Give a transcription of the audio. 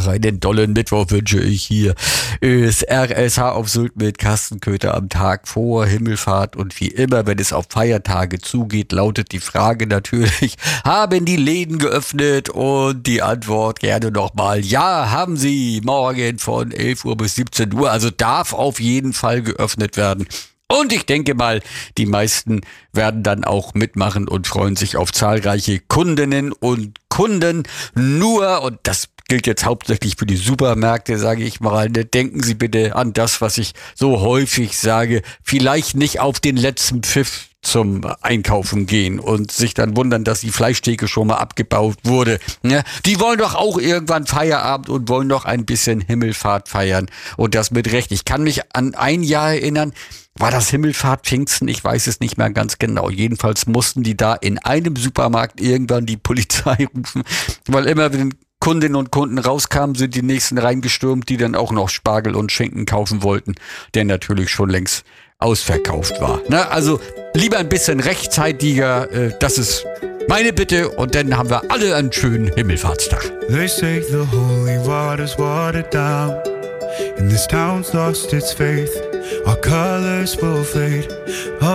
Ach, einen dollen Mittwoch wünsche ich hier. Das RSH auf Sylt mit Kastenköter am Tag vor Himmelfahrt. Und wie immer, wenn es auf Feiertage zugeht, lautet die Frage natürlich, haben die Läden geöffnet? Und die Antwort gerne nochmal, ja, haben sie. Morgen von 11 Uhr bis 17 Uhr. Also darf auf jeden Fall geöffnet werden. Und ich denke mal, die meisten werden dann auch mitmachen und freuen sich auf zahlreiche Kundinnen und Kunden. Nur, und das gilt jetzt hauptsächlich für die Supermärkte, sage ich mal, denken Sie bitte an das, was ich so häufig sage, vielleicht nicht auf den letzten Pfiff zum Einkaufen gehen und sich dann wundern, dass die Fleischtheke schon mal abgebaut wurde. Ja, die wollen doch auch irgendwann Feierabend und wollen noch ein bisschen Himmelfahrt feiern. Und das mit Recht. Ich kann mich an ein Jahr erinnern, war das Himmelfahrt Pfingsten? Ich weiß es nicht mehr ganz genau. Jedenfalls mussten die da in einem Supermarkt irgendwann die Polizei rufen, weil immer wenn Kundinnen und Kunden rauskamen, sind die nächsten reingestürmt, die dann auch noch Spargel und Schinken kaufen wollten, der natürlich schon längst ausverkauft war. Na, also lieber ein bisschen rechtzeitiger, das ist meine Bitte, und dann haben wir alle einen schönen Himmelfahrtstag. They say the holy water's watered down, and this town's lost its faith. Our colors will fade.